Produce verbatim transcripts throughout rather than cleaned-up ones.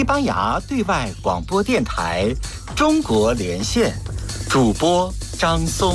西班牙对外广播电台中国连线，主播张松。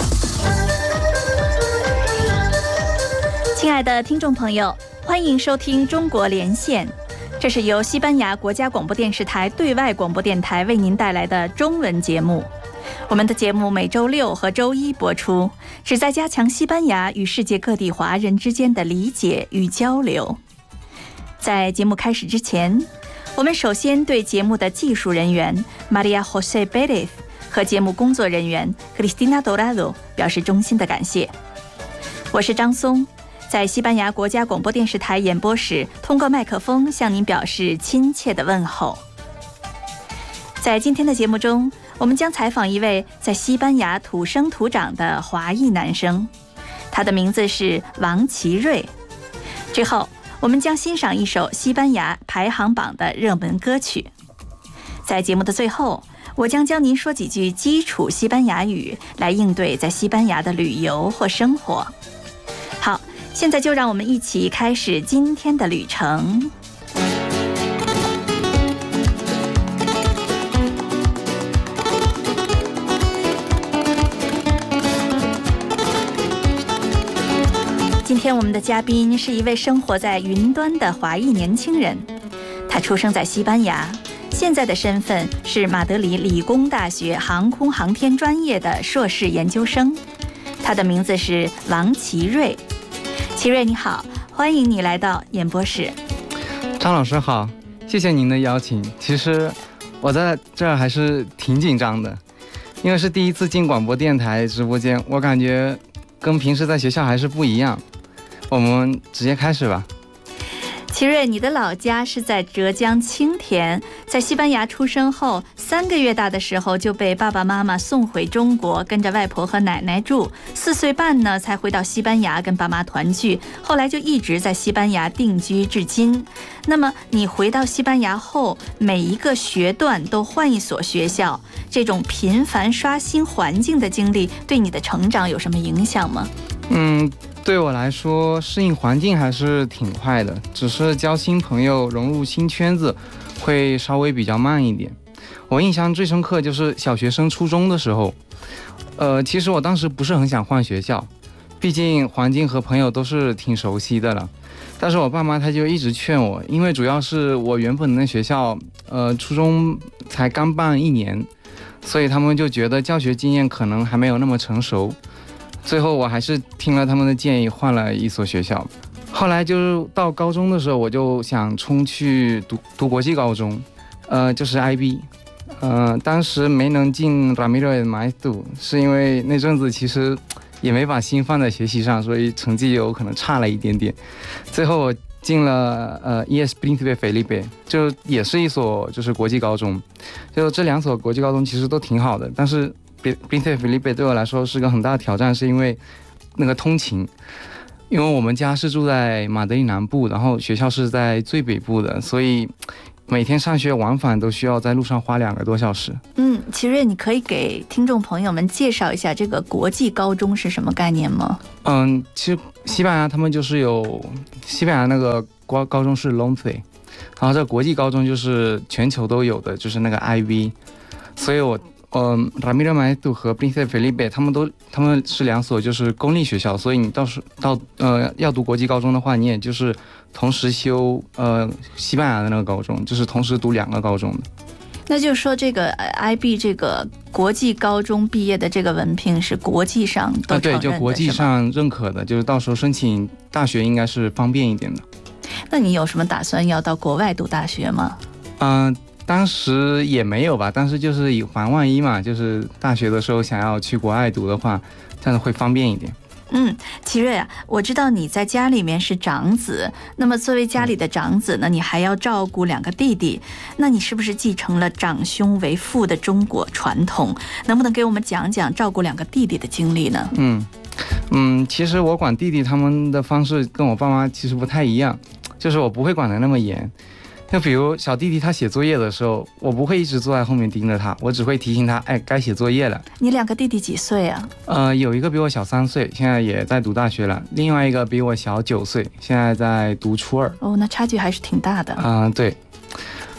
亲爱的听众朋友，欢迎收听中国连线，这是由西班牙国家广播电视台对外广播电台为您带来的中文节目。我们的节目每周六和周一播出，旨在加强西班牙与世界各地华人之间的理解与交流。在节目开始之前，我们首先对节目的技术人员 Maria José Pérez 和节目工作人员 Cristina Dorado 表示衷心的感谢。我是张松，在西班牙国家广播电视台演播室通过麦克风向您表示亲切的问候。在今天的节目中，我们将采访一位在西班牙土生土长的华裔男生，他的名字是王奇瑞。之后我们将欣赏一首西班牙排行榜的热门歌曲。在节目的最后，我将教您说几句基础西班牙语，来应对在西班牙的旅游或生活。好，现在就让我们一起开始今天的旅程。今天我们的嘉宾是一位生活在云端的华裔年轻人，他出生在西班牙，现在的身份是马德里理工大学航空航天专业的硕士研究生。他的名字是王奇瑞。奇瑞你好，欢迎你来到演播室。 张老师好，谢谢您的邀请。其实我在这儿还是挺紧张的，因为是第一次进广播电台直播间，我感觉跟平时在学校还是不一样。我们直接开始吧。 奇瑞，你的老家是在浙江青田，在西班牙出生后三个月大的时候就被爸爸妈妈送回中国，跟着外婆和奶奶住。四岁半呢才回到西班牙跟爸妈团聚，后来就一直在西班牙定居至今。那么你回到西班牙后，每一个学段都换一所学校，这种频繁刷新环境的经历，对你的成长有什么影响吗？ 嗯。对我来说，适应环境还是挺快的，只是交新朋友、融入新圈子会稍微比较慢一点。我印象最深刻就是小学升初中的时候，呃，其实我当时不是很想换学校，毕竟环境和朋友都是挺熟悉的了。但是我爸妈他就一直劝我，因为主要是我原本的学校，呃，初中才刚办一年，所以他们就觉得教学经验可能还没有那么成熟。最后我还是听了他们的建议，换了一所学校。后来就是到高中的时候，我就想冲去读读国际高中，呃，就是 I B， 呃，当时没能进 Ramiro de Maeztu， 是因为那阵子其实也没把心放在学习上，所以成绩有可能差了一点点。最后我进了呃 E S Príncipe Felipe， 就也是一所就是国际高中。就这两所国际高中其实都挺好的，但是Príncipe Felipe 对我来说是个很大的挑战，是因为那个通勤，因为我们家是住在马德里南部，然后学校是在最北部的，所以每天上学往返都需要在路上花两个多小时。 嗯，奇瑞，你可以给听众朋友们介绍一下这个国际高中是什么概念吗？ 嗯，其实西班牙他们就是有西班牙那个高高中是 L O M C E， 然后这国际高中就是全球都有的，就是那个 I B， 所以我。嗯 ，Ramiro Maeztu 和 Príncipe Felipe 他们都他们是两所就是公立学校，所以你到时到呃要读国际高中的话，你也就是同时修呃西班牙的那个高中，就是同时读两个高中的。 那就是说，这个 I B 这个国际高中毕业的这个文凭是国际上都承认的， 啊，对，就国际上认可的，就是到时候申请大学应该是方便一点的。 那你有什么打算要到国外读大学吗？ 嗯、呃。当时也没有吧，但是就是以防万一嘛，就是大学的时候想要去国外读的话，这样会方便一点。 嗯，奇瑞啊，我知道你在家里面是长子，那么作为家里的长子呢，你还要照顾两个弟弟，那你是不是继承了长兄为父的中国传统？能不能给我们讲讲照顾两个弟弟的经历呢？ 嗯嗯，其实我管弟弟他们的方式跟我爸妈其实不太一样，就是我不会管得那么严。就比如小弟弟他写作业的时候，我不会一直坐在后面盯着他，我只会提醒他，哎，该写作业了。 你两个弟弟几岁啊？ 呃，有一个比我小三岁，现在也在读大学了；另外一个比我小九岁，现在在读初二。 哦，那差距还是挺大的。 嗯、呃，对。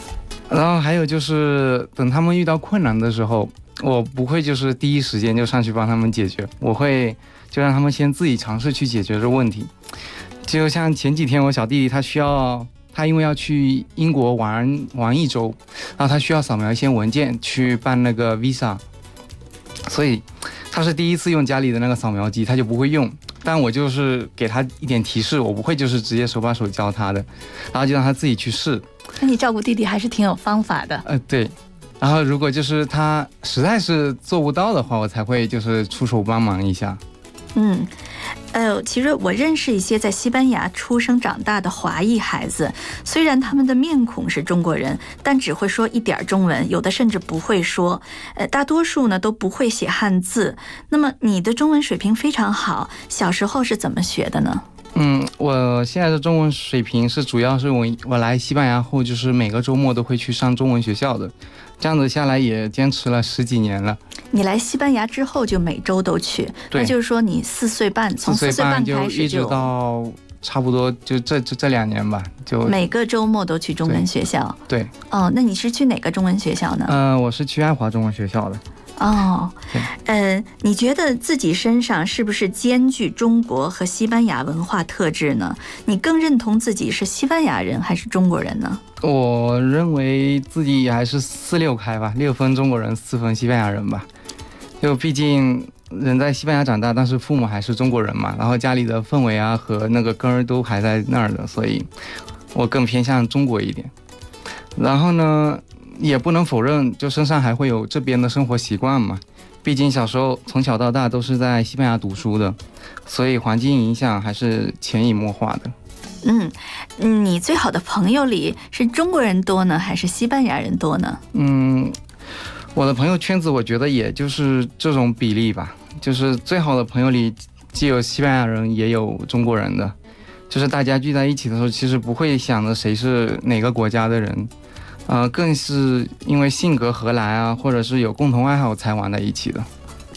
然后还有就是等他们遇到困难的时候，我不会就是第一时间就上去帮他们解决，我会就让他们先自己尝试去解决这个问题。就像前几天我小弟弟他需要他因为要去英国玩玩一周，然后他需要扫描一些文件去办那个 visa， 所以他是第一次用家里的那个扫描机，他就不会用，但我就是给他一点提示，我不会就是直接手把手教他的，然后就让他自己去试。 那你照顾弟弟还是挺有方法的。 呃，对。然后如果就是他实在是做不到的话，我才会就是出手帮忙一下。 嗯，呃，其实我认识一些在西班牙出生长大的华裔孩子，虽然他们的面孔是中国人，但只会说一点中文，有的甚至不会说，呃，大多数呢都不会写汉字。那么你的中文水平非常好，小时候是怎么学的呢？ 嗯，我现在的中文水平是主要是我我来西班牙后，就是每个周末都会去上中文学校的，这样子下来也坚持了十几年了。 你来西班牙之后就每周都去，那就是说你四岁半，从四岁半开始就一直到差不多就这这这两年吧，就每个周末都去中文学校。 对。 哦，那你是去哪个中文学校呢？ 呃，我是去爱华中文学校的。 哦，呃，你觉得自己身上是不是兼具中国和西班牙文化特质呢？你更认同自己是西班牙人还是中国人呢？ 我认为自己还是四六开吧，六分中国人，四分西班牙人吧。就毕竟人在西班牙长大，但是父母还是中国人嘛，然后家里的氛围啊和那个根儿都还在那儿的，所以我更偏向中国一点。然后呢，也不能否认，就身上还会有这边的生活习惯嘛。毕竟小时候从小到大都是在西班牙读书的，所以环境影响还是潜移默化的。 嗯，你最好的朋友里是中国人多呢，还是西班牙人多呢？ 嗯，我的朋友圈子我觉得也就是这种比例吧，就是最好的朋友里既有西班牙人也有中国人的，就是大家聚在一起的时候，其实不会想着谁是哪个国家的人。呃，更是因为性格合来啊，或者是有共同爱好才玩在一起的。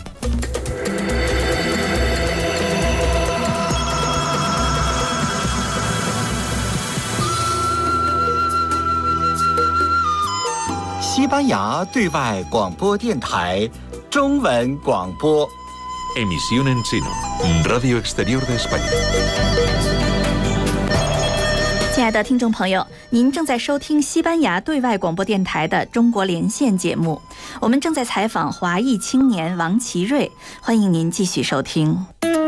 西班牙对外广播电台中文广播。 Emisión en chino, Radio Exterior de España。 亲爱的听众朋友，您正在收听西班牙对外广播电台的中国连线节目，我们正在采访华裔青年王奇瑞，欢迎您继续收听。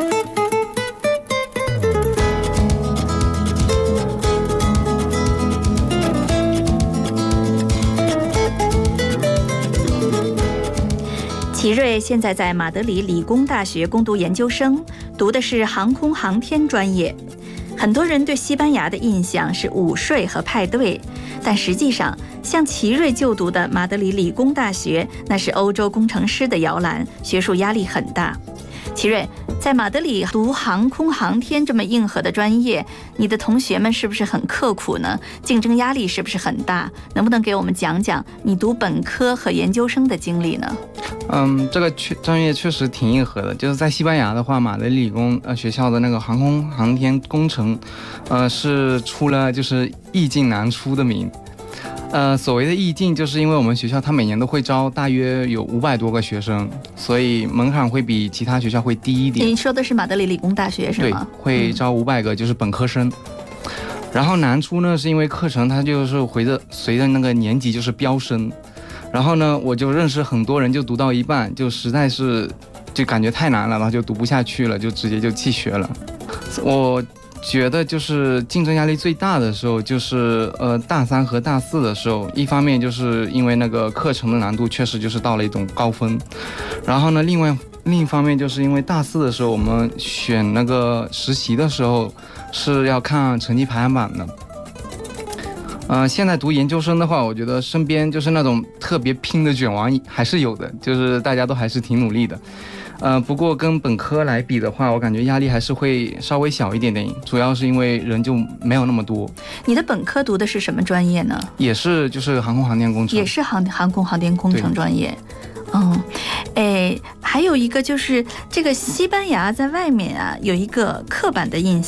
奇瑞现在在马德里理工大学攻读研究生，读的是航空航天专业。很多人对西班牙的印象是午睡和派对，但实际上，像奇瑞就读的马德里理工大学，那是欧洲工程师的摇篮，学术压力很大。奇瑞，在马德里读航空航天这么硬核的专业，你的同学们是不是很刻苦呢？竞争压力是不是很大？能不能给我们讲讲你读本科和研究生的经历呢？ 嗯，这个专业确实挺硬核的。就是在西班牙的话，马德里理工呃学校的那个航空航天工程，呃是出了就是易进难出的名。呃，所谓的易进，就是因为我们学校它每年都会招大约有五百多个学生，所以门槛会比其他学校会低一点。 你说的是马德里理工大学是吗？ 对，会招五百个，就是本科生。嗯、然后难出呢，是因为课程它就是随着随着那个年级就是飙升。然后呢，我就认识很多人，就读到一半就实在是就感觉太难了，然后就读不下去了，就直接就弃学了。我觉得就是竞争压力最大的时候，就是呃大三和大四的时候，一方面就是因为那个课程的难度确实就是到了一种高峰，然后呢，另外另一方面就是因为大四的时候我们选那个实习的时候是要看成绩排行榜的。呃，现在读研究生的话，我觉得身边就是那种特别拼的卷王还是有的，就是大家都还是挺努力的。呃，不过跟本科来比的话，我感觉压力还是会稍微小一点点，主要是因为人就没有那么多。 你的本科读的是什么专业呢？ 也是就是航空航天工程。 也是航航空航天工程专业。嗯，哎，还有一个就是这个西班牙在外面啊有一个刻板的印象，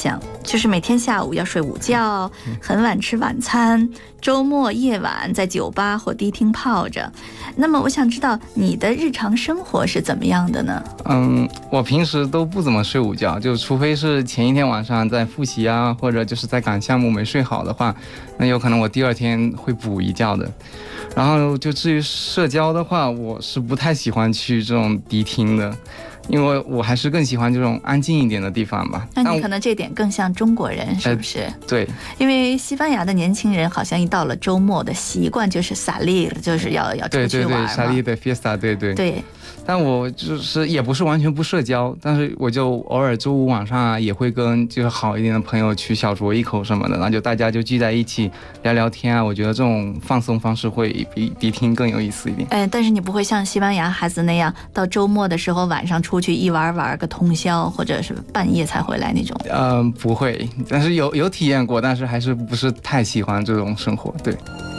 就是每天下午要睡午觉，很晚吃晚餐，周末夜晚在酒吧或迪厅泡着。那么我想知道你的日常生活是怎么样的呢？ 嗯，我平时都不怎么睡午觉，就除非是前一天晚上在复习啊，或者就是在赶项目没睡好的话，那有可能我第二天会补一觉的。然后就至于社交的话，我是不太喜欢去这种迪厅的，因为我还是更喜欢这种安静一点的地方吧。 那你可能这点更像中国人，是不是？呃、 对， 因为西班牙的年轻人好像一到了周末的习惯就是 salir， 就是要要出去玩嘛。 对对对 ，salir de fiesta， 对对对。 但我就是也不是完全不社交，但是我就偶尔周五晚上啊，也会跟就是好一点的朋友去小酌一口什么的，然后就大家就聚在一起聊聊天啊。我觉得这种放松方式会比迪厅更有意思一点。 哎，但是你不会像西班牙孩子那样，到周末的时候晚上出去一玩玩个通宵，或者是半夜才回来那种。 嗯，不会，但是有有体验过，但是还是不是太喜欢这种生活。对。